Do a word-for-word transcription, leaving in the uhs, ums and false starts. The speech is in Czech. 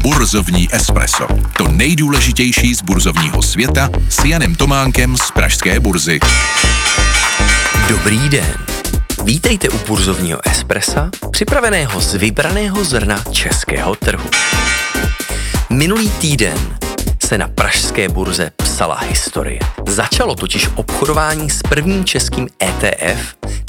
Burzovní espresso. To nejdůležitější z burzovního světa s Janem Tománkem z Pražské burzy. Dobrý den. Vítejte u burzovního espressa, připraveného z vybraného zrna českého trhu. Minulý týden se na pražské burze psala historie. Začalo totiž obchodování s prvním českým E T F,